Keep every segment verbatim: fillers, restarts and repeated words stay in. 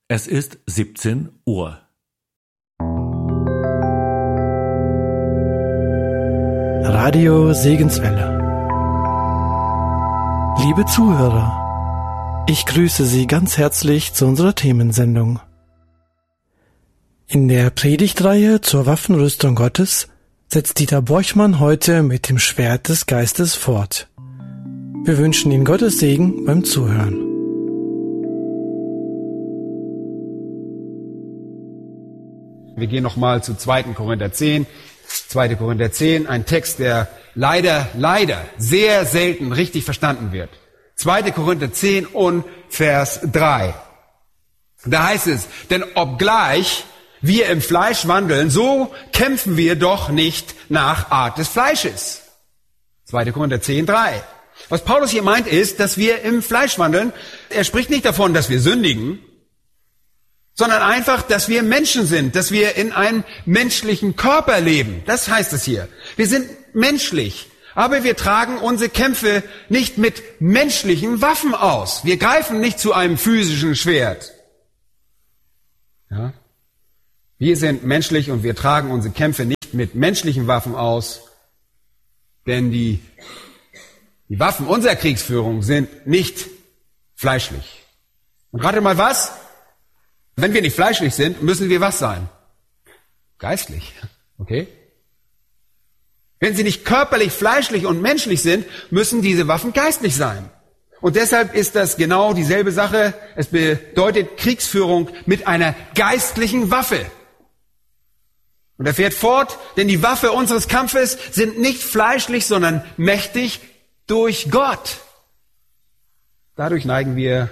Es ist siebzehn Uhr. Radio Segenswelle. Liebe Zuhörer, ich grüße Sie ganz herzlich zu unserer Themensendung. In der Predigtreihe zur Waffenrüstung Gottes setzt Dieter Borchmann heute mit dem Schwert des Geistes fort. Wir wünschen Ihnen Gottes Segen beim Zuhören. Wir gehen nochmal zu zweiten Korinther zehn. zweiten Korinther zehn, ein Text, der leider, leider sehr selten richtig verstanden wird. zweiten Korinther zehn und Vers drei. Da heißt es, denn obgleich wir im Fleisch wandeln, so kämpfen wir doch nicht nach Art des Fleisches. zweiten Korinther zehn, drei. Was Paulus hier meint ist, dass wir im Fleisch wandeln. Er spricht nicht davon, dass wir sündigen, sondern einfach, dass wir Menschen sind, dass wir in einem menschlichen Körper leben. Das heißt es hier. Wir sind menschlich, aber wir tragen unsere Kämpfe nicht mit menschlichen Waffen aus. Wir greifen nicht zu einem physischen Schwert. Ja? Wir sind menschlich und wir tragen unsere Kämpfe nicht mit menschlichen Waffen aus, denn die, die Waffen unserer Kriegsführung sind nicht fleischlich. Und rate mal was? Wenn wir nicht fleischlich sind, müssen wir was sein? Geistlich. Okay? Wenn sie nicht körperlich, fleischlich und menschlich sind, müssen diese Waffen geistlich sein. Und deshalb ist das genau dieselbe Sache. Es bedeutet Kriegsführung mit einer geistlichen Waffe. Und er fährt fort, denn die Waffe unseres Kampfes sind nicht fleischlich, sondern mächtig durch Gott. Dadurch neigen wir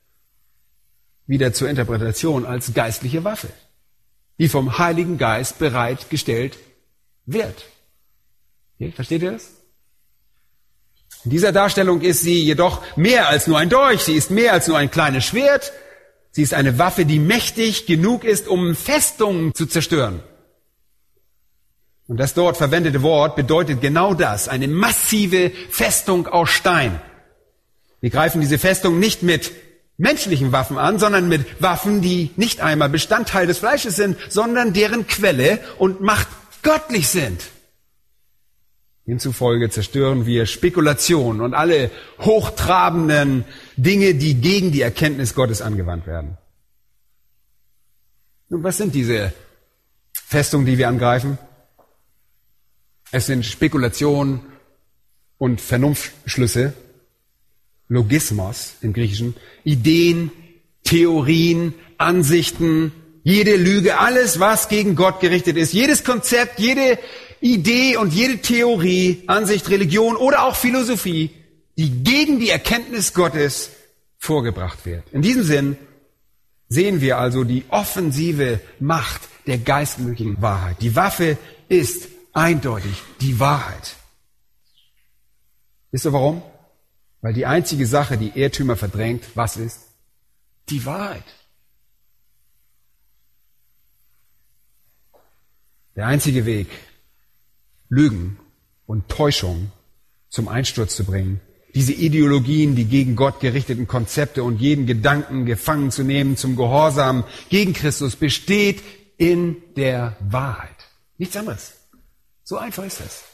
wieder zur Interpretation als geistliche Waffe, die vom Heiligen Geist bereitgestellt wird. Okay, versteht ihr das? In dieser Darstellung ist sie jedoch mehr als nur ein Dolch, sie ist mehr als nur ein kleines Schwert, sie ist eine Waffe, die mächtig genug ist, um Festungen zu zerstören. Und das dort verwendete Wort bedeutet genau das, eine massive Festung aus Stein. Wir greifen diese Festung nicht mit menschlichen Waffen an, sondern mit Waffen, die nicht einmal Bestandteil des Fleisches sind, sondern deren Quelle und Macht göttlich sind. Demzufolge zerstören wir Spekulationen und alle hochtrabenden Dinge, die gegen die Erkenntnis Gottes angewandt werden. Nun, was sind diese Festungen, die wir angreifen? Es sind Spekulationen und Vernunftschlüsse, Logismos im Griechischen, Ideen, Theorien, Ansichten, jede Lüge, alles, was gegen Gott gerichtet ist, jedes Konzept, jede Idee und jede Theorie, Ansicht, Religion oder auch Philosophie, die gegen die Erkenntnis Gottes vorgebracht wird. In diesem Sinn sehen wir also die offensive Macht der geistlichen Wahrheit. Die Waffe ist eindeutig die Wahrheit. Wisst ihr warum? Weil die einzige Sache, die Irrtümer verdrängt, was ist? Die Wahrheit. Der einzige Weg, Lügen und Täuschung zum Einsturz zu bringen, diese Ideologien, die gegen Gott gerichteten Konzepte und jeden Gedanken gefangen zu nehmen zum Gehorsam gegen Christus, besteht in der Wahrheit. Nichts anderes. So einfach ist das.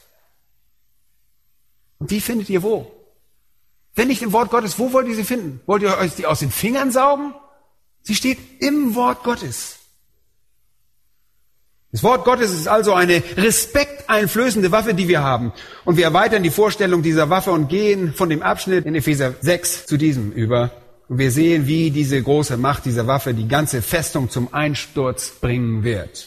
Und die findet ihr wo? Wenn nicht im Wort Gottes, wo wollt ihr sie finden? Wollt ihr euch die aus den Fingern saugen? Sie steht im Wort Gottes. Das Wort Gottes ist also eine respekteinflößende Waffe, die wir haben. Und wir erweitern die Vorstellung dieser Waffe und gehen von dem Abschnitt in Epheser sechs zu diesem über. Und wir sehen, wie diese große Macht dieser Waffe die ganze Festung zum Einsturz bringen wird.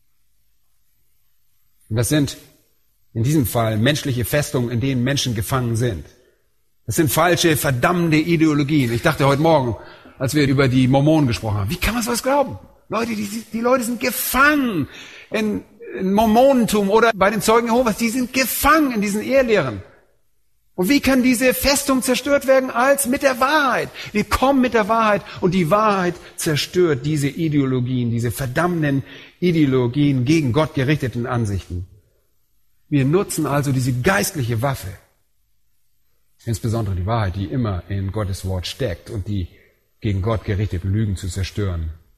Und das sind in diesem Fall menschliche Festungen, in denen Menschen gefangen sind. Das sind falsche, verdammende Ideologien. Ich dachte heute Morgen, als wir über die Mormonen gesprochen haben, wie kann man sowas glauben? Leute, die, die Leute sind gefangen in, in Mormonentum oder bei den Zeugen Jehovas, die sind gefangen in diesen Irrlehren. Und wie kann diese Festung zerstört werden? Als mit der Wahrheit. Wir kommen mit der Wahrheit und die Wahrheit zerstört diese Ideologien, diese verdammenden Ideologien gegen Gott gerichteten Ansichten. Wir nutzen also diese geistliche Waffe, insbesondere die Wahrheit, die immer in Gottes Wort steckt und die gegen Gott gerichteten Lügen zu zerstören.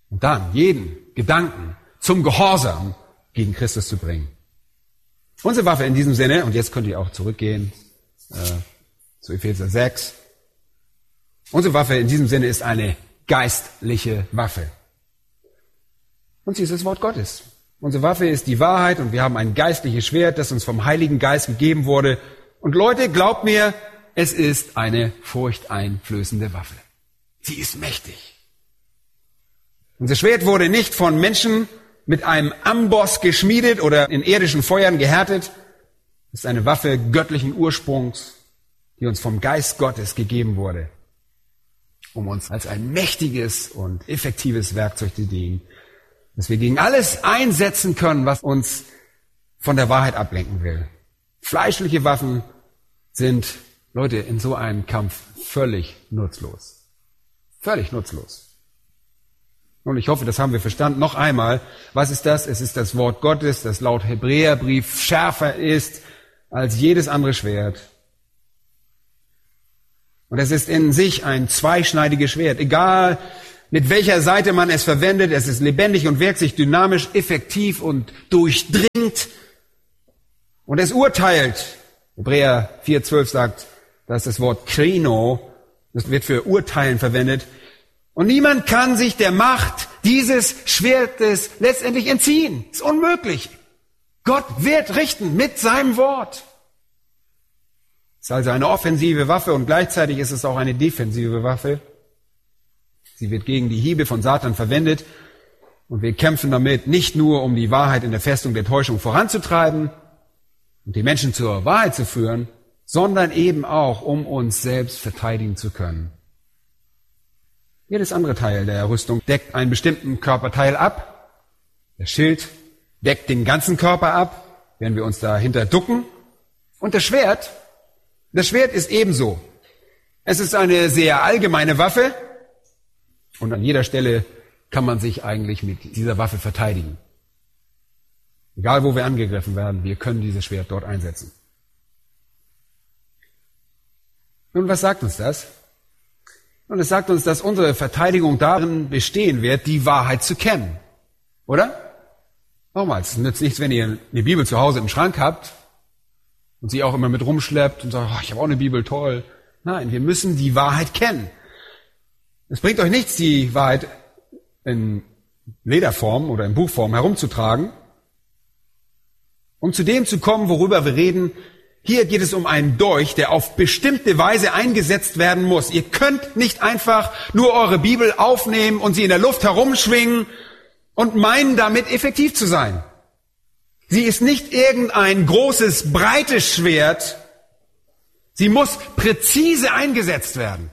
Und dann jeden Gedanken zum Gehorsam gegen Christus zu bringen. Unsere Waffe in diesem Sinne, und jetzt könnt ihr auch zurückgehen äh, zu Epheser sechs. Unsere Waffe in diesem Sinne ist eine geistliche Waffe. Und sie ist das Wort Gottes. Unsere Waffe ist die Wahrheit und wir haben ein geistliches Schwert, das uns vom Heiligen Geist gegeben wurde. Und Leute, glaubt mir, es ist eine furchteinflößende Waffe. Sie ist mächtig. Unser Schwert wurde nicht von Menschen mit einem Amboss geschmiedet oder in irdischen Feuern gehärtet. Es ist eine Waffe göttlichen Ursprungs, die uns vom Geist Gottes gegeben wurde, um uns als ein mächtiges und effektives Werkzeug zu dienen, dass wir gegen alles einsetzen können, was uns von der Wahrheit ablenken will. Fleischliche Waffen sind, Leute, in so einem Kampf völlig nutzlos. Völlig nutzlos. Und ich hoffe, das haben wir verstanden. Noch einmal, was ist das? Es ist das Wort Gottes, das laut Hebräerbrief schärfer ist als jedes andere Schwert. Und es ist in sich ein zweischneidiges Schwert. Egal, mit welcher Seite man es verwendet, es ist lebendig und wirkt sich dynamisch, effektiv und durchdringt. Und es urteilt. Hebräer vier zwölf sagt, dass das Wort krino, das wird für urteilen verwendet. Und niemand kann sich der Macht dieses Schwertes letztendlich entziehen. Ist unmöglich. Gott wird richten mit seinem Wort. Es ist also eine offensive Waffe und gleichzeitig ist es auch eine defensive Waffe. Sie wird gegen die Hiebe von Satan verwendet und wir kämpfen damit nicht nur, um die Wahrheit in der Festung der Täuschung voranzutreiben und die Menschen zur Wahrheit zu führen, sondern eben auch, um uns selbst verteidigen zu können. Jedes andere Teil der Rüstung deckt einen bestimmten Körperteil ab. Der Schild deckt den ganzen Körper ab, wenn wir uns dahinter ducken. Und das Schwert, das Schwert ist ebenso. Es ist eine sehr allgemeine Waffe und an jeder Stelle kann man sich eigentlich mit dieser Waffe verteidigen. Egal, wo wir angegriffen werden, wir können dieses Schwert dort einsetzen. Nun, was sagt uns das? Und es sagt uns, dass unsere Verteidigung darin bestehen wird, die Wahrheit zu kennen. Oder? Nochmals, es nützt nichts, wenn ihr eine Bibel zu Hause im Schrank habt und sie auch immer mit rumschleppt und sagt, oh, ich habe auch eine Bibel, toll. Nein, wir müssen die Wahrheit kennen. Es bringt euch nichts, die Wahrheit in Lederform oder in Buchform herumzutragen, um zu dem zu kommen, worüber wir reden. Hier geht es um einen Dolch, der auf bestimmte Weise eingesetzt werden muss. Ihr könnt nicht einfach nur eure Bibel aufnehmen und sie in der Luft herumschwingen und meinen, damit effektiv zu sein. Sie ist nicht irgendein großes, breites Schwert. Sie muss präzise eingesetzt werden.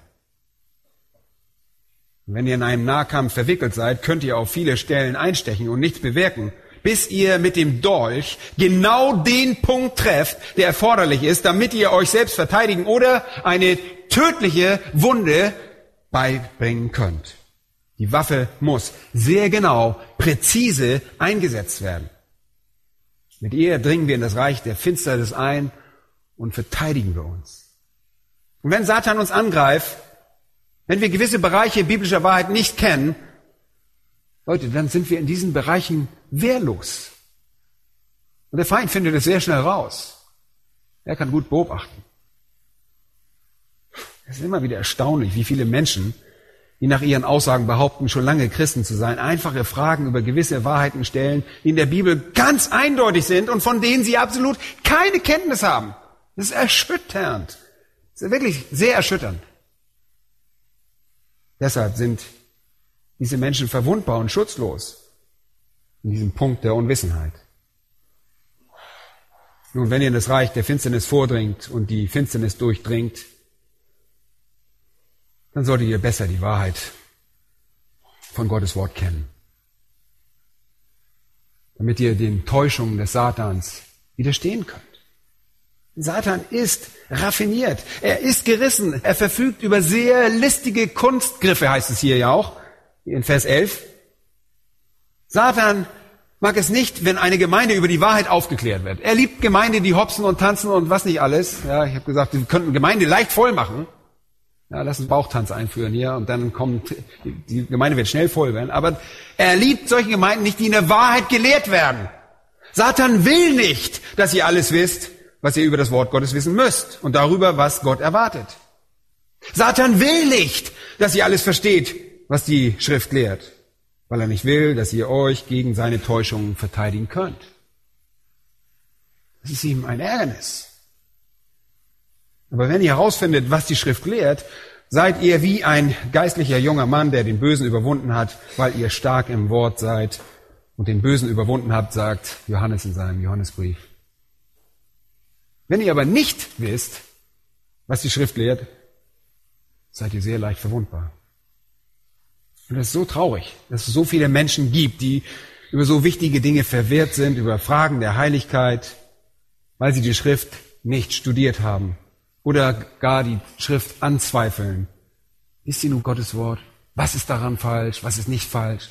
Wenn ihr in einem Nahkampf verwickelt seid, könnt ihr auf viele Stellen einstechen und nichts bewirken, bis ihr mit dem Dolch genau den Punkt trefft, der erforderlich ist, damit ihr euch selbst verteidigen oder eine tödliche Wunde beibringen könnt. Die Waffe muss sehr genau, präzise eingesetzt werden. Mit ihr dringen wir in das Reich der Finsternis ein und verteidigen wir uns. Und wenn Satan uns angreift, wenn wir gewisse Bereiche biblischer Wahrheit nicht kennen, Leute, dann sind wir in diesen Bereichen wehrlos. Und der Feind findet es sehr schnell raus. Er kann gut beobachten. Es ist immer wieder erstaunlich, wie viele Menschen, die nach ihren Aussagen behaupten, schon lange Christen zu sein, einfache Fragen über gewisse Wahrheiten stellen, die in der Bibel ganz eindeutig sind und von denen sie absolut keine Kenntnis haben. Das ist erschütternd. Das ist wirklich sehr erschütternd. Deshalb sind diese Menschen verwundbar und schutzlos in diesem Punkt der Unwissenheit. Nun, wenn ihr in das Reich der Finsternis vordringt und die Finsternis durchdringt, dann solltet ihr besser die Wahrheit von Gottes Wort kennen, damit ihr den Täuschungen des Satans widerstehen könnt. Satan ist raffiniert, er ist gerissen, er verfügt über sehr listige Kunstgriffe, heißt es hier ja auch, in Vers elf. Satan mag es nicht, wenn eine Gemeinde über die Wahrheit aufgeklärt wird. Er liebt Gemeinde, die hopsen und tanzen und was nicht alles. Ja, ich habe gesagt, wir könnten Gemeinde leicht voll machen. Ja, lass uns Bauchtanz einführen hier und dann kommt, die Gemeinde wird schnell voll werden. Aber er liebt solche Gemeinden nicht, die in der Wahrheit gelehrt werden. Satan will nicht, dass ihr alles wisst, was ihr über das Wort Gottes wissen müsst und darüber, was Gott erwartet. Satan will nicht, dass ihr alles versteht, was die Schrift lehrt, weil er nicht will, dass ihr euch gegen seine Täuschungen verteidigen könnt. Das ist ihm ein Ärgernis. Aber wenn ihr herausfindet, was die Schrift lehrt, seid ihr wie ein geistlicher junger Mann, der den Bösen überwunden hat, weil ihr stark im Wort seid und den Bösen überwunden habt, sagt Johannes in seinem Johannesbrief. Wenn ihr aber nicht wisst, was die Schrift lehrt, seid ihr sehr leicht verwundbar. Und das ist so traurig, dass es so viele Menschen gibt, die über so wichtige Dinge verwirrt sind, über Fragen der Heiligkeit, weil sie die Schrift nicht studiert haben. Oder gar die Schrift anzweifeln. Ist sie nun Gottes Wort? Was ist daran falsch? Was ist nicht falsch?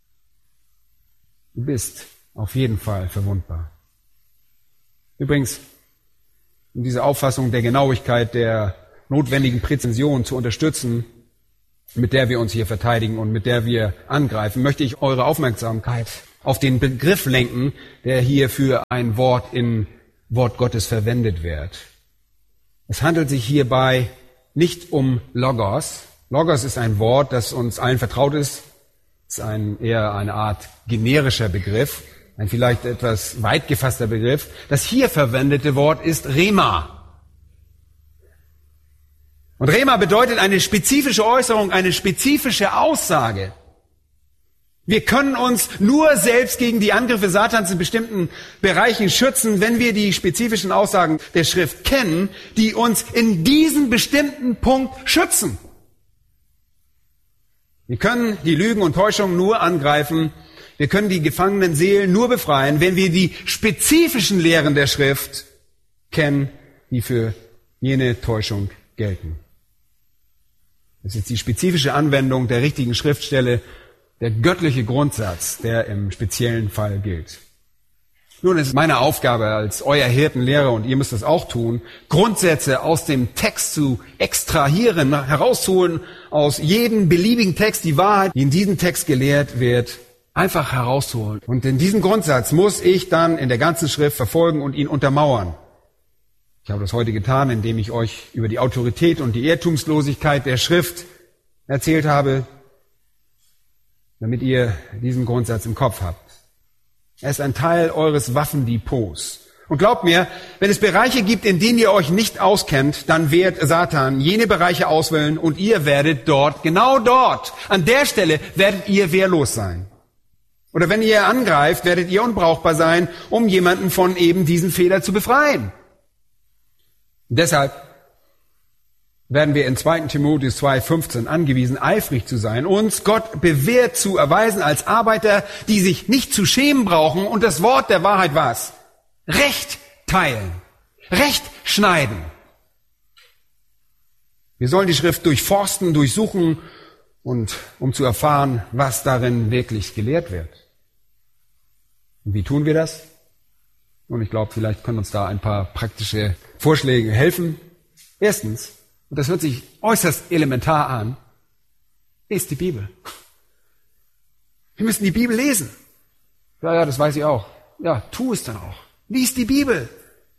Du bist auf jeden Fall verwundbar. Übrigens, um diese Auffassung der Genauigkeit, der notwendigen Präzision zu unterstützen, mit der wir uns hier verteidigen und mit der wir angreifen, möchte ich eure Aufmerksamkeit auf den Begriff lenken, der hier für ein Wort in Wort Gottes verwendet wird. Es handelt sich hierbei nicht um Logos. Logos ist ein Wort, das uns allen vertraut ist. Es ist ein, eher eine Art generischer Begriff, ein vielleicht etwas weit gefasster Begriff. Das hier verwendete Wort ist Rema. Und Rema bedeutet eine spezifische Äußerung, eine spezifische Aussage. Wir können uns nur selbst gegen die Angriffe Satans in bestimmten Bereichen schützen, wenn wir die spezifischen Aussagen der Schrift kennen, die uns in diesem bestimmten Punkt schützen. Wir können die Lügen und Täuschungen nur angreifen, wir können die gefangenen Seelen nur befreien, wenn wir die spezifischen Lehren der Schrift kennen, die für jene Täuschung gelten. Das ist die spezifische Anwendung der richtigen Schriftstelle, der göttliche Grundsatz, der im speziellen Fall gilt. Nun, es ist meine Aufgabe als euer Hirtenlehrer, und ihr müsst das auch tun, Grundsätze aus dem Text zu extrahieren, herauszuholen aus jedem beliebigen Text, die Wahrheit, die in diesem Text gelehrt wird, einfach herauszuholen. Und in diesem Grundsatz muss ich dann in der ganzen Schrift verfolgen und ihn untermauern. Ich habe das heute getan, indem ich euch über die Autorität und die Irrtumslosigkeit der Schrift erzählt habe, damit ihr diesen Grundsatz im Kopf habt. Er ist ein Teil eures Waffendepots. Und glaubt mir, wenn es Bereiche gibt, in denen ihr euch nicht auskennt, dann wird Satan jene Bereiche auswählen und ihr werdet dort, genau dort, an der Stelle werdet ihr wehrlos sein. Oder wenn ihr angreift, werdet ihr unbrauchbar sein, um jemanden von eben diesen Fehlern zu befreien. Und deshalb werden wir in zweiten Timotheus zwei fünfzehn angewiesen, eifrig zu sein, uns Gott bewährt zu erweisen als Arbeiter, die sich nicht zu schämen brauchen und das Wort der Wahrheit was? Recht teilen, Recht schneiden. Wir sollen die Schrift durchforsten, durchsuchen, und um zu erfahren, was darin wirklich gelehrt wird. Und wie tun wir das? Und ich glaube, vielleicht können uns da ein paar praktische Vorschläge helfen. Erstens, und das hört sich äußerst elementar an, lest die Bibel. Wir müssen die Bibel lesen. Ja, ja, das weiß ich auch. Ja, tu es dann auch. Lies die Bibel.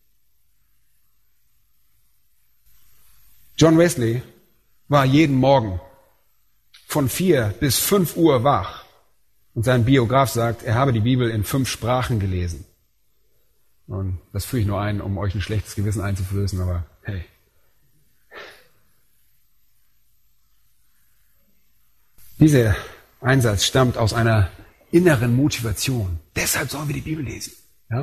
John Wesley war jeden Morgen von vier bis fünf Uhr wach. Und sein Biograf sagt, er habe die Bibel in fünf Sprachen gelesen. Und das führe ich nur ein, um euch ein schlechtes Gewissen einzuflößen, aber hey. Dieser Einsatz stammt aus einer inneren Motivation. Deshalb sollen wir die Bibel lesen. Ja?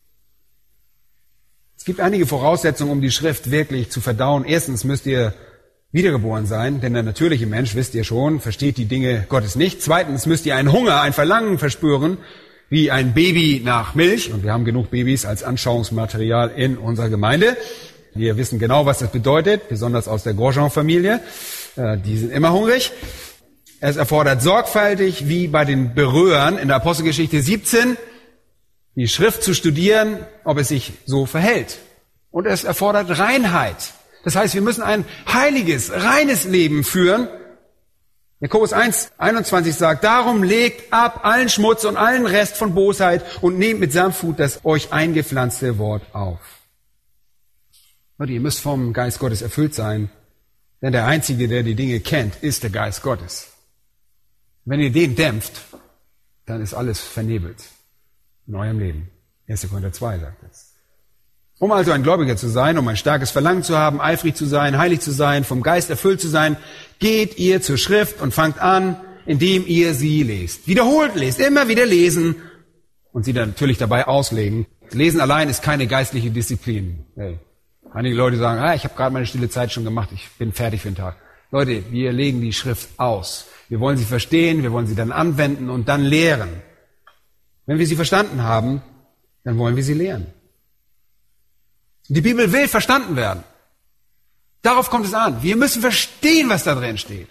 Es gibt einige Voraussetzungen, um die Schrift wirklich zu verdauen. Erstens müsst ihr wiedergeboren sein, denn der natürliche Mensch, wisst ihr schon, versteht die Dinge Gottes nicht. Zweitens müsst ihr einen Hunger, ein Verlangen verspüren, wie ein Baby nach Milch. Und wir haben genug Babys als Anschauungsmaterial in unserer Gemeinde. Wir wissen genau, was das bedeutet, besonders aus der Grosjean-Familie. Die sind immer hungrig. Es erfordert sorgfältig, wie bei den Beröern in der Apostelgeschichte siebzehn, die Schrift zu studieren, ob es sich so verhält. Und es erfordert Reinheit. Das heißt, wir müssen ein heiliges, reines Leben führen. Jakobus eins einundzwanzig sagt, darum legt ab allen Schmutz und allen Rest von Bosheit und nehmt mit Sanftmut das euch eingepflanzte Wort auf. Leute, ihr müsst vom Geist Gottes erfüllt sein, denn der Einzige, der die Dinge kennt, ist der Geist Gottes. Wenn ihr den dämpft, dann ist alles vernebelt in eurem Leben. erster Korinther zwei sagt das. Um also ein Gläubiger zu sein, um ein starkes Verlangen zu haben, eifrig zu sein, heilig zu sein, vom Geist erfüllt zu sein, geht ihr zur Schrift und fangt an, indem ihr sie lest. Wiederholt lest, immer wieder lesen und sie dann natürlich dabei auslegen. Lesen allein ist keine geistliche Disziplin. Hey. Einige Leute sagen, ah, ich habe gerade meine stille Zeit schon gemacht, ich bin fertig für den Tag. Leute, wir legen die Schrift aus. Wir wollen sie verstehen, wir wollen sie dann anwenden und dann lehren. Wenn wir sie verstanden haben, dann wollen wir sie lehren. Die Bibel will verstanden werden. Darauf kommt es an. Wir müssen verstehen, was da drin steht.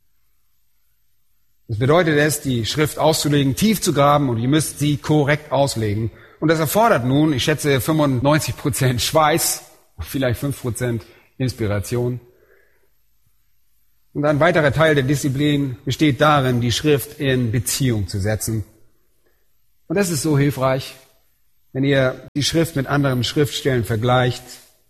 Das bedeutet es, die Schrift auszulegen, tief zu graben und ihr müsst sie korrekt auslegen. Und das erfordert nun, ich schätze, fünfundneunzig Prozent Schweiß, vielleicht fünf Prozent Inspiration. Und ein weiterer Teil der Disziplin besteht darin, die Schrift in Beziehung zu setzen. Und das ist so hilfreich, wenn ihr die Schrift mit anderen Schriftstellen vergleicht,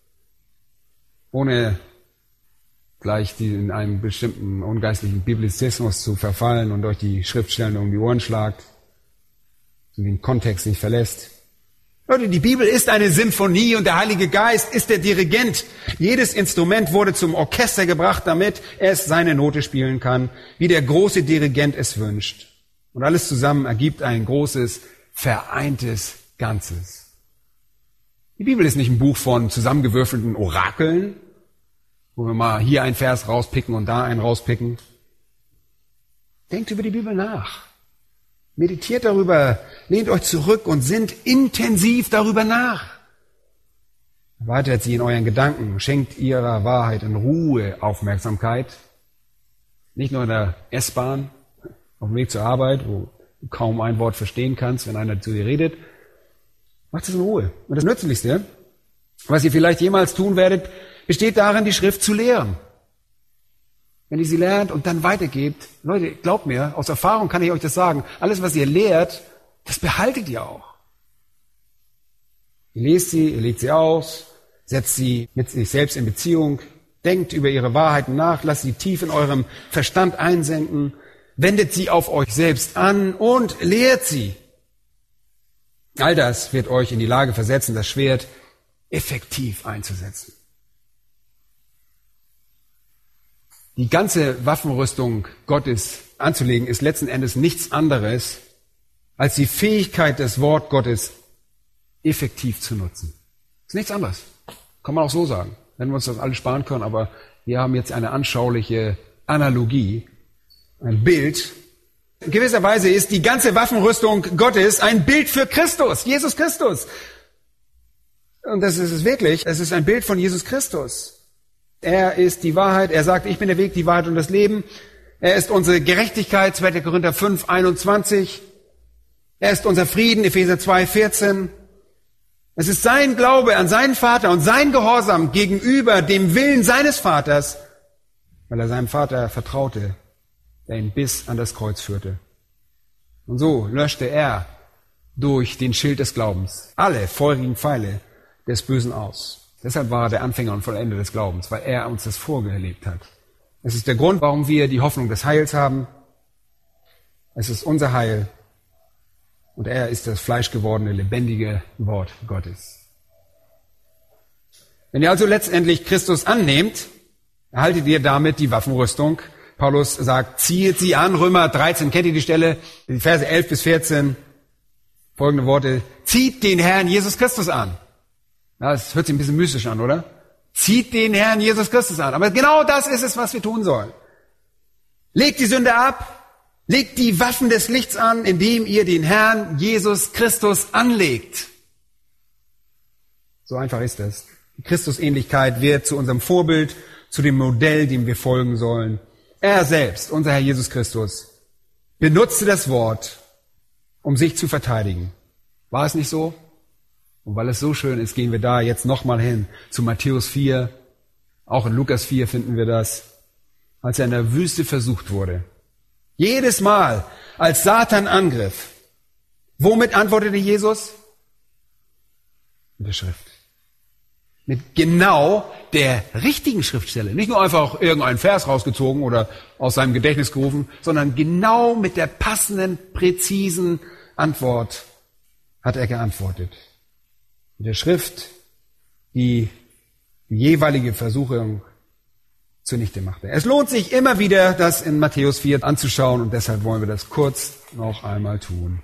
ohne gleich die in einem bestimmten ungeistlichen Biblizismus zu verfallen und euch die Schriftstellen um die Ohren schlagt, und den Kontext nicht verlässt. Leute, die Bibel ist eine Symphonie und der Heilige Geist ist der Dirigent. Jedes Instrument wurde zum Orchester gebracht, damit es seine Note spielen kann, wie der große Dirigent es wünscht. Und alles zusammen ergibt ein großes, vereintes Ganzes. Die Bibel ist nicht ein Buch von zusammengewürfelten Orakeln, wo wir mal hier einen Vers rauspicken und da einen rauspicken. Denkt über die Bibel nach. Meditiert darüber, lehnt euch zurück und sinnt intensiv darüber nach. Erweitert sie in euren Gedanken, schenkt ihrer Wahrheit in Ruhe Aufmerksamkeit. Nicht nur in der S-Bahn, auf dem Weg zur Arbeit, wo du kaum ein Wort verstehen kannst, wenn einer zu dir redet. Macht es in Ruhe. Und das Nützlichste, was ihr vielleicht jemals tun werdet, besteht darin, die Schrift zu lehren. Wenn ihr sie lernt und dann weitergebt, Leute, glaubt mir, aus Erfahrung kann ich euch das sagen, alles, was ihr lehrt, das behaltet ihr auch. Ihr lest sie, ihr legt sie aus, setzt sie mit sich selbst in Beziehung, denkt über ihre Wahrheiten nach, lasst sie tief in eurem Verstand einsenken, wendet sie auf euch selbst an und lehrt sie. All das wird euch in die Lage versetzen, das Schwert effektiv einzusetzen. Die ganze Waffenrüstung Gottes anzulegen, ist letzten Endes nichts anderes, als die Fähigkeit, das Wort Gottes effektiv zu nutzen. Das ist nichts anderes. Kann man auch so sagen. Wenn wir uns das alles sparen können, aber wir haben jetzt eine anschauliche Analogie, ein Bild. In gewisser Weise ist die ganze Waffenrüstung Gottes ein Bild für Christus, Jesus Christus. Und das ist es wirklich. Es ist ein Bild von Jesus Christus. Er ist die Wahrheit. Er sagt, ich bin der Weg, die Wahrheit und das Leben. Er ist unsere Gerechtigkeit, zweiter Korinther fünf, einundzwanzig. Er ist unser Frieden, Epheser zwei, vierzehn. Es ist sein Glaube an seinen Vater und sein Gehorsam gegenüber dem Willen seines Vaters, weil er seinem Vater vertraute, der ihn bis an das Kreuz führte. Und so löschte er durch den Schild des Glaubens alle feurigen Pfeile des Bösen aus. Deshalb war er der Anfänger und Vollender des Glaubens, weil er uns das vorgelebt hat. Es ist der Grund, warum wir die Hoffnung des Heils haben. Es ist unser Heil. Und er ist das fleischgewordene, lebendige Wort Gottes. Wenn ihr also letztendlich Christus annehmt, erhaltet ihr damit die Waffenrüstung. Paulus sagt, ziehet sie an, Römer dreizehn, kennt ihr die Stelle? Die Verse elf bis vierzehn, folgende Worte. Zieht den Herrn Jesus Christus an. Ja, das hört sich ein bisschen mystisch an, oder? Zieht den Herrn Jesus Christus an. Aber genau das ist es, was wir tun sollen. Legt die Sünde ab. Legt die Waffen des Lichts an, indem ihr den Herrn Jesus Christus anlegt. So einfach ist es. Die Christusähnlichkeit wird zu unserem Vorbild, zu dem Modell, dem wir folgen sollen. Er selbst, unser Herr Jesus Christus, benutzte das Wort, um sich zu verteidigen. War es nicht so? Und weil es so schön ist, gehen wir da jetzt nochmal hin zu Matthäus vier, Auch in Lukas vier finden wir das, als er in der Wüste versucht wurde. Jedes Mal, als Satan angriff, womit antwortete Jesus? Mit der Schrift. Mit genau der richtigen Schriftstelle. Nicht nur einfach irgendeinen Vers rausgezogen oder aus seinem Gedächtnis gerufen, sondern genau mit der passenden, präzisen Antwort hat er geantwortet. Mit der Schrift, die die jeweilige Versuchung zunichte machte. Es lohnt sich immer wieder, das in Matthäus vier anzuschauen und deshalb wollen wir das kurz noch einmal tun.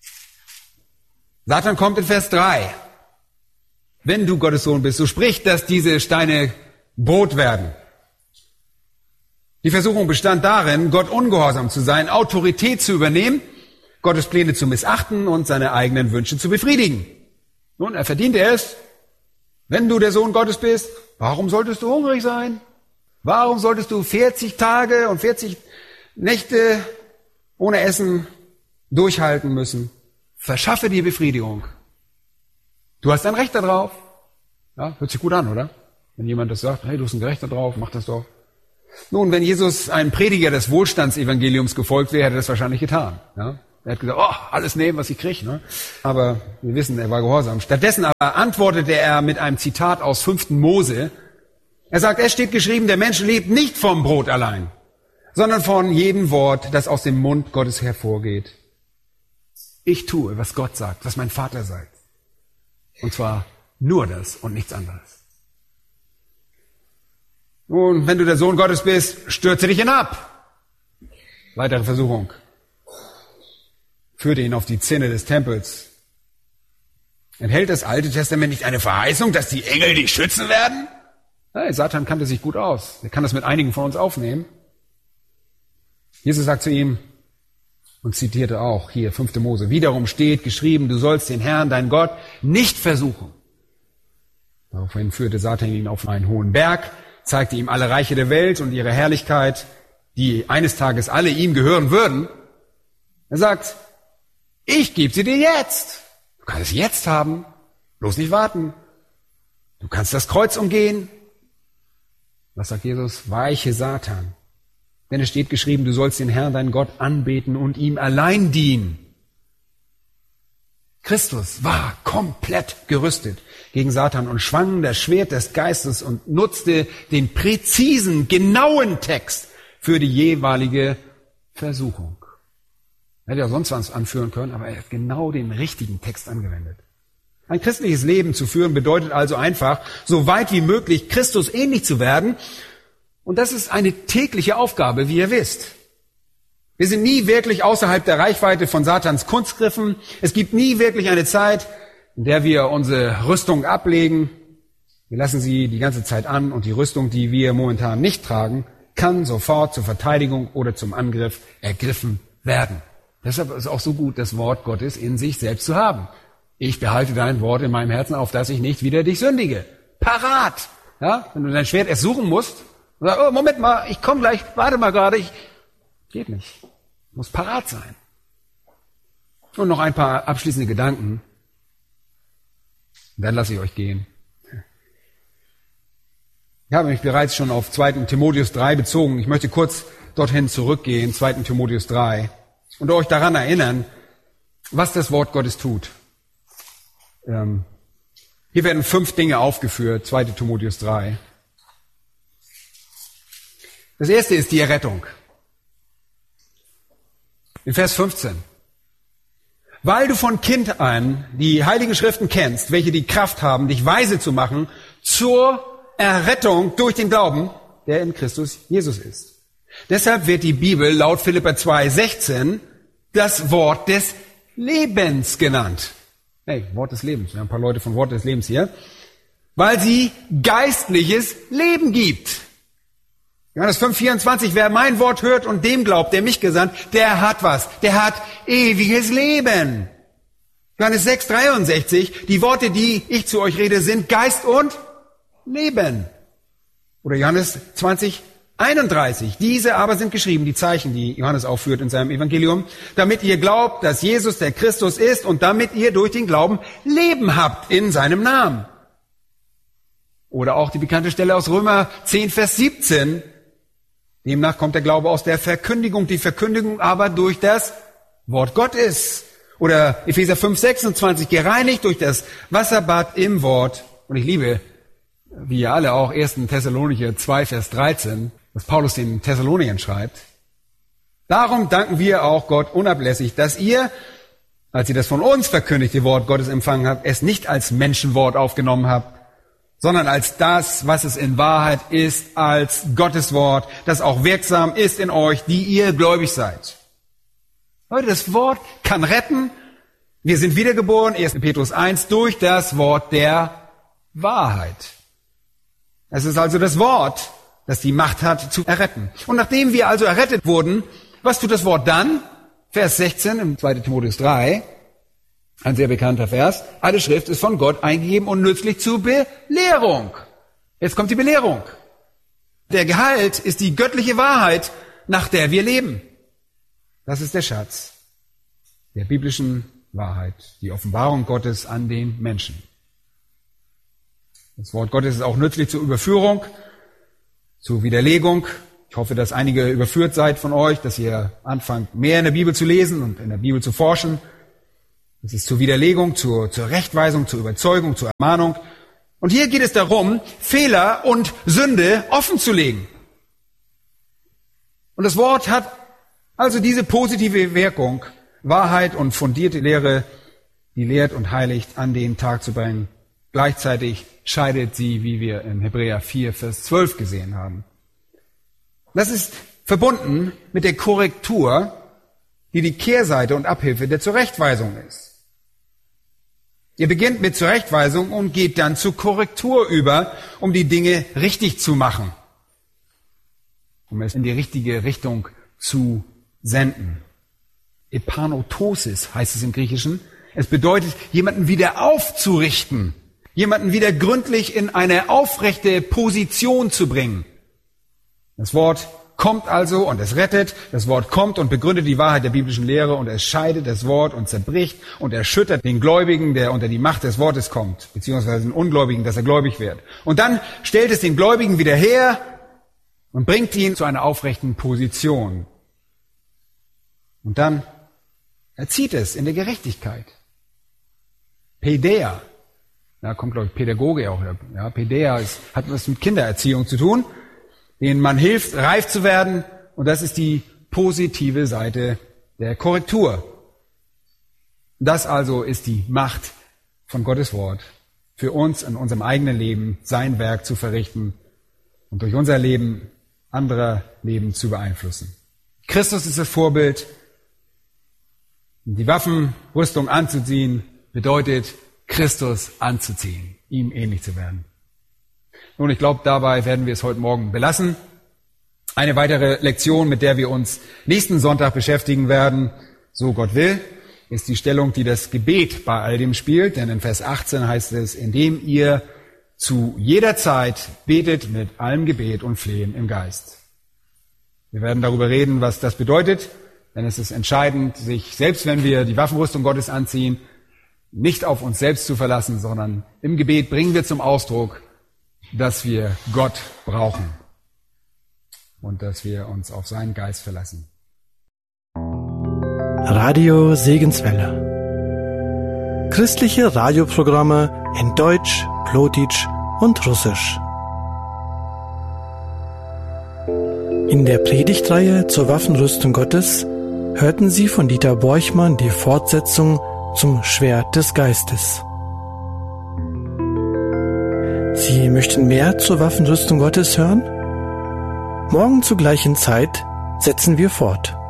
Satan kommt in Vers drei. Wenn du Gottes Sohn bist, so sprich, dass diese Steine Brot werden. Die Versuchung bestand darin, Gott ungehorsam zu sein, Autorität zu übernehmen, Gottes Pläne zu missachten und seine eigenen Wünsche zu befriedigen. Nun, er verdiente es. Wenn du der Sohn Gottes bist, warum solltest du hungrig sein? Warum solltest du vierzig Tage und vierzig Nächte ohne Essen durchhalten müssen? Verschaffe dir Befriedigung. Du hast ein Recht darauf. Ja, hört sich gut an, oder? Wenn jemand das sagt, hey, du hast ein Recht darauf, mach das doch. Nun, wenn Jesus ein Prediger des Wohlstandsevangeliums gefolgt wäre, hätte er das wahrscheinlich getan. Ja? Er hat gesagt, oh, alles nehmen, was ich kriege. Ne? Aber wir wissen, er war gehorsam. Stattdessen aber antwortete er mit einem Zitat aus fünften Mose. Er sagt, es steht geschrieben, der Mensch lebt nicht vom Brot allein, sondern von jedem Wort, das aus dem Mund Gottes hervorgeht. Ich tue, was Gott sagt, was mein Vater sagt. Und zwar nur das und nichts anderes. Nun, wenn du der Sohn Gottes bist, stürze dich hinab. Weitere Versuchung. Führte ihn auf die Zinne des Tempels. Enthält das Alte Testament nicht eine Verheißung, dass die Engel dich schützen werden? Hey, Satan kannte sich gut aus. Er kann das mit einigen von uns aufnehmen. Jesus sagt zu ihm und zitierte auch hier fünfte Mose. Wiederum steht geschrieben, du sollst den Herrn, dein Gott, nicht versuchen. Daraufhin führte Satan ihn auf einen hohen Berg, zeigte ihm alle Reiche der Welt und ihre Herrlichkeit, die eines Tages alle ihm gehören würden. Er sagt, ich gebe sie dir jetzt. Du kannst es jetzt haben, bloß nicht warten. Du kannst das Kreuz umgehen. Was sagt Jesus? Weiche Satan. Denn es steht geschrieben, du sollst den Herrn, deinen Gott, anbeten und ihm allein dienen. Christus war komplett gerüstet gegen Satan und schwang das Schwert des Geistes und nutzte den präzisen, genauen Text für die jeweilige Versuchung. Er hätte ja sonst was anführen können, aber er hat genau den richtigen Text angewendet. Ein christliches Leben zu führen bedeutet also einfach, so weit wie möglich Christus ähnlich zu werden. Und das ist eine tägliche Aufgabe, wie ihr wisst. Wir sind nie wirklich außerhalb der Reichweite von Satans Kunstgriffen. Es gibt nie wirklich eine Zeit, in der wir unsere Rüstung ablegen. Wir lassen sie die ganze Zeit an und die Rüstung, die wir momentan nicht tragen, kann sofort zur Verteidigung oder zum Angriff ergriffen werden. Deshalb ist es auch so gut, das Wort Gottes in sich selbst zu haben. Ich behalte dein Wort in meinem Herzen, auf dass ich nicht wieder dich sündige. Parat! Ja, wenn du dein Schwert erst suchen musst, und sagst, oh, Moment mal, ich komme gleich, warte mal gerade, ich, geht nicht. Muss parat sein. Und noch ein paar abschließende Gedanken. Dann lasse ich euch gehen. Ich habe mich bereits schon auf zweiten Timotheus drei bezogen. Ich möchte kurz dorthin zurückgehen, zweiten Timotheus drei, und euch daran erinnern, was das Wort Gottes tut. Ähm, hier werden fünf Dinge aufgeführt, zweiten Timotheus drei. Das erste ist die Errettung. In Vers fünfzehn. Weil du von Kind an die Heiligen Schriften kennst, welche die Kraft haben, dich weise zu machen zur Errettung durch den Glauben, der in Christus Jesus ist. Deshalb wird die Bibel laut Philipper zwei sechzehn das Wort des Lebens genannt. Hey, Wort des Lebens. Wir haben ein paar Leute von Wort des Lebens hier. Weil sie geistliches Leben gibt. Johannes fünf vierundzwanzig, wer mein Wort hört und dem glaubt, der mich gesandt, der hat was. Der hat ewiges Leben. Johannes sechs dreiundsechzig, die Worte, die ich zu euch rede, sind Geist und Leben. Oder Johannes zwanzig einunddreißig, diese aber sind geschrieben, die Zeichen, die Johannes aufführt in seinem Evangelium, damit ihr glaubt, dass Jesus der Christus ist und damit ihr durch den Glauben Leben habt in seinem Namen. Oder auch die bekannte Stelle aus Römer zehn, Vers siebzehn. Demnach kommt der Glaube aus der Verkündigung, die Verkündigung aber durch das Wort Gottes. Oder Epheser fünf, sechsundzwanzig, gereinigt durch das Wasserbad im Wort. Und ich liebe, wie ihr alle auch, ersten Thessalonicher zwei, Vers dreizehn, was Paulus den Thessaloniern schreibt. Darum danken wir auch Gott unablässig, dass ihr, als ihr das von uns verkündigte Wort Gottes empfangen habt, es nicht als Menschenwort aufgenommen habt, sondern als das, was es in Wahrheit ist, als Gottes Wort, das auch wirksam ist in euch, die ihr gläubig seid. Leute, das Wort kann retten. Wir sind wiedergeboren, erster Petrus eins, durch das Wort der Wahrheit. Es ist also das Wort, das die Macht hat zu erretten. Und nachdem wir also errettet wurden, was tut das Wort dann? Vers sechzehn im zweiten Timotheus drei, ein sehr bekannter Vers. Alle Schrift ist von Gott eingegeben und nützlich zur Belehrung. Jetzt kommt die Belehrung. Der Gehalt ist die göttliche Wahrheit, nach der wir leben. Das ist der Schatz der biblischen Wahrheit, die Offenbarung Gottes an den Menschen. Das Wort Gottes ist auch nützlich zur Überführung, zur Widerlegung. Ich hoffe, dass einige überführt seid von euch, dass ihr anfangt, mehr in der Bibel zu lesen und in der Bibel zu forschen. Es ist zur Widerlegung, zur, zur Rechtweisung, zur Überzeugung, zur Ermahnung. Und hier geht es darum, Fehler und Sünde offen zu legen. Und das Wort hat also diese positive Wirkung, Wahrheit und fundierte Lehre, die lehrt und heiligt, an den Tag zu bringen. Gleichzeitig scheidet sie, wie wir in Hebräer vier, Vers zwölf gesehen haben. Das ist verbunden mit der Korrektur, die die Kehrseite und Abhilfe der Zurechtweisung ist. Ihr beginnt mit Zurechtweisung und geht dann zur Korrektur über, um die Dinge richtig zu machen, um es in die richtige Richtung zu senden. Epanotosis heißt es im Griechischen. Es bedeutet, jemanden wieder aufzurichten, jemanden wieder gründlich in eine aufrechte Position zu bringen. Das Wort kommt also und es rettet, das Wort kommt und begründet die Wahrheit der biblischen Lehre und es scheidet das Wort und zerbricht und erschüttert den Gläubigen, der unter die Macht des Wortes kommt, beziehungsweise den Ungläubigen, dass er gläubig wird. Und dann stellt es den Gläubigen wieder her und bringt ihn zu einer aufrechten Position. Und dann erzieht es in der Gerechtigkeit. Paideia, da kommt glaube ich Pädagoge auch her. Ja, Paideia ist, hat was mit Kindererziehung zu tun, denen man hilft, reif zu werden. Und das ist die positive Seite der Korrektur. Das also ist die Macht von Gottes Wort, für uns in unserem eigenen Leben sein Werk zu verrichten und durch unser Leben anderer Leben zu beeinflussen. Christus ist das Vorbild. Die Waffenrüstung anzuziehen bedeutet, Christus anzuziehen, ihm ähnlich zu werden. Nun, ich glaube, dabei werden wir es heute Morgen belassen. Eine weitere Lektion, mit der wir uns nächsten Sonntag beschäftigen werden, so Gott will, ist die Stellung, die das Gebet bei all dem spielt. Denn in Vers achtzehn heißt es, indem ihr zu jeder Zeit betet mit allem Gebet und Flehen im Geist. Wir werden darüber reden, was das bedeutet. Denn es ist entscheidend, sich, selbst wenn wir die Waffenrüstung Gottes anziehen, nicht auf uns selbst zu verlassen, sondern im Gebet bringen wir zum Ausdruck, dass wir Gott brauchen und dass wir uns auf seinen Geist verlassen. Radio Segenswelle. Christliche Radioprogramme in Deutsch, Plotitsch und Russisch. In der Predigtreihe zur Waffenrüstung Gottes hörten Sie von Dieter Borchmann die Fortsetzung zum Schwert des Geistes. Sie möchten mehr zur Waffenrüstung Gottes hören? Morgen zur gleichen Zeit setzen wir fort.